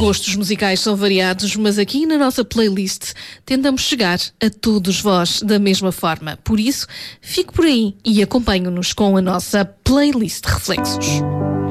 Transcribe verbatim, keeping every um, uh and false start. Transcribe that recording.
gostos musicais são variados, mas aqui na nossa playlist tentamos chegar a todos vós da mesma forma. Por isso, fique por aí e acompanhe-nos com a nossa playlist de reflexos.